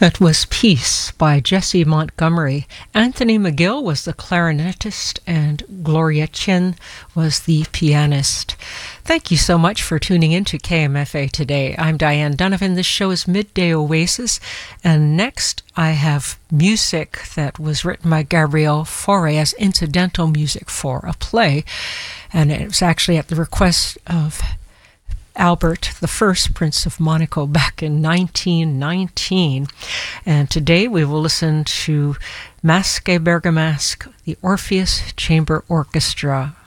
That was Peace by Jesse Montgomery. Anthony McGill was the clarinetist and Gloria Chin was the pianist. Thank you so much for tuning in to KMFA today. I'm Diane Donovan. This show is Midday Oasis, and next I have music that was written by Gabrielle Fauré as incidental music for a play, and it was actually at the request of Albert I, Prince of Monaco, back in 1919. And today we will listen to Masque Bergamasque, the Orpheus Chamber Orchestra,